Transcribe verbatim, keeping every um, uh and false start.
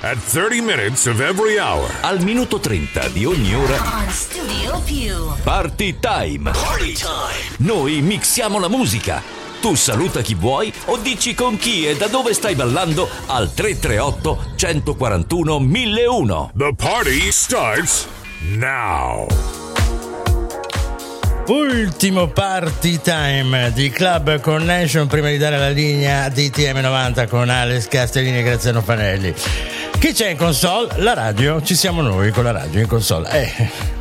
at thirty minutes of every hour. Al minuto trenta di ogni ora. On Studio Più. Party Time. Party Time. Noi mixiamo la musica. Tu saluta chi vuoi o dici con chi e da dove stai ballando al tre tre otto, uno quattro uno, mille uno. The party starts now. Ultimo Party Time di Club Connection prima di dare la linea di T M novanta con Alex Castellini e Graziano Fanelli. Chi c'è in console? La radio, ci siamo noi con la radio in console. Eh...